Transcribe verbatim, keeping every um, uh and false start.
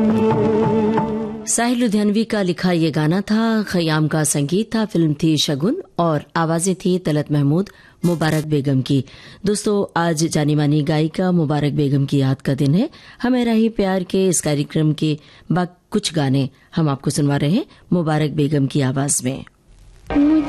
साहिल लुधियानवी का लिखा ये गाना था, खयाम का संगीत था, फिल्म थी शगुन और आवाजें थी तलत महमूद, मुबारक बेगम की। दोस्तों, आज जानी मानी गायिका मुबारक बेगम की याद का दिन है। हमेरा ही प्यार के इस कार्यक्रम के बाद कुछ गाने हम आपको सुनवा रहे हैं मुबारक बेगम की आवाज में।